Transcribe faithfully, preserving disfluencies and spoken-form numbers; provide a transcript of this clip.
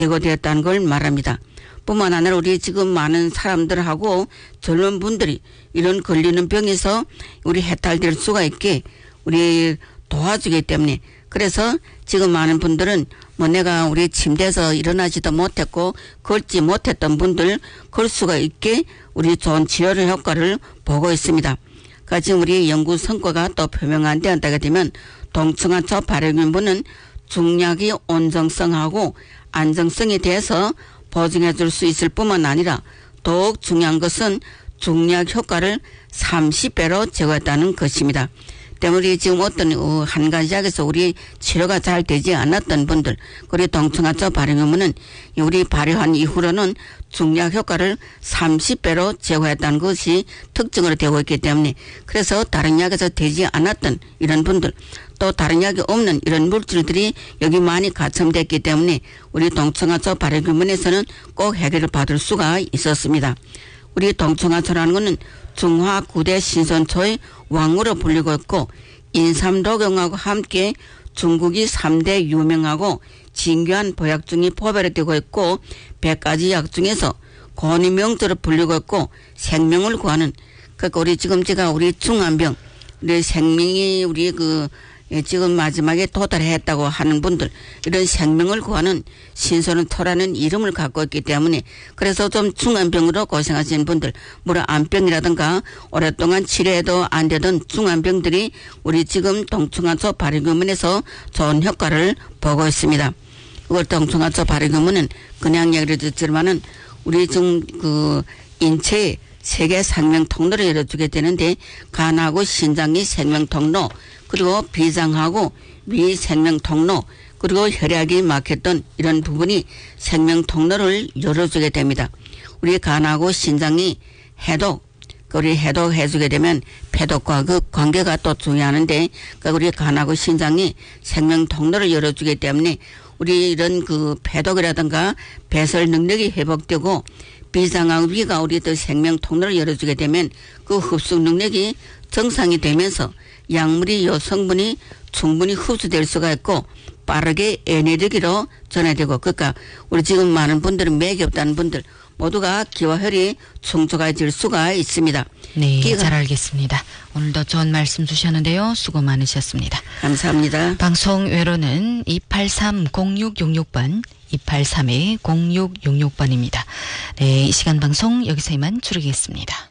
제거되었다는 걸 말합니다. 뿐만 아니라 우리 지금 많은 사람들하고 젊은 분들이 이런 걸리는 병에서 우리 해탈될 수가 있게 우리 도와주기 때문에 그래서 지금 많은 분들은 뭐 내가 우리 침대에서 일어나지도 못했고 걷지 못했던 분들 걸 수가 있게 우리 좋은 치료의 효과를 보고 있습니다. 그러니까 지금 우리 연구 성과가 또 표명 안 되었다게 되면 동충하초 발효균분은 중약이 온정성하고 안정성에 대해서 보증해 줄 수 있을 뿐만 아니라 더욱 중요한 것은 중약 효과를 삼십 배로 제거했다는 것입니다. 때문에 지금 어떤 한 가지 약에서 우리 치료가 잘 되지 않았던 분들 그리고 동충하초 발효균분은 우리 발효한 이후로는 중약 효과를 삼십 배로 제거했다는 것이 특징으로 되고 있기 때문에 그래서 다른 약에서 되지 않았던 이런 분들 또 다른 약이 없는 이런 물질들이 여기 많이 가첨됐기 때문에 우리 동충하초 발효균분에서는 꼭 해결을 받을 수가 있었습니다. 우리 동충하초라는 것은 중화 구대 신선초의 왕으로 불리고 있고 인삼독용하고 함께 중국이 삼 대 유명하고 진귀한 보약 중에 포괄되고 있고 백 가지 약 중에서 권위명조로 불리고 있고 생명을 구하는 그러니까 우리 지금 제가 우리 중환병 우리 생명이 우리 그 지금 마지막에 도달했다고 하는 분들 이런 생명을 구하는 신선초라는 이름을 갖고 있기 때문에 그래서 좀 중환병으로 고생하시는 분들 물론 암병이라든가 오랫동안 치료해도 안 되던 중환병들이 우리 지금 동충하초 발효균분에서 좋은 효과를 보고 있습니다. 그걸 동충하초 발효균분은 그냥 얘기를 듣지만은 우리 지금 그 인체의 세계 생명 통로를 열어주게 되는데 간하고 신장이 생명 통로 그리고 비장하고 위 생명 통로 그리고 혈액이 막혔던 이런 부분이 생명 통로를 열어주게 됩니다. 우리 간하고 신장이 해독 우리 해독해주게 되면 폐독과 그 관계가 또 중요하는데 우리 간하고 신장이 생명 통로를 열어주기 때문에 우리 이런 그 폐독이라든가 배설 능력이 회복되고 비장하고 위가 우리 또 생명 통로를 열어주게 되면 그 흡수 능력이 정상이 되면서 약물이 요 성분이 충분히 흡수될 수가 있고 빠르게 에너지로 전해되고 그러니까 우리 지금 많은 분들은 맥이 없다는 분들 모두가 기와 혈이 충족해질 수가 있습니다. 네, 잘 알겠습니다. 오늘도 좋은 말씀 주셨는데요. 수고 많으셨습니다. 감사합니다. 방송 외로는 이팔삼 공육육육 번 이팔삼 공육육육 번입니다. 네, 이 시간 방송 여기서 이만 줄이겠습니다.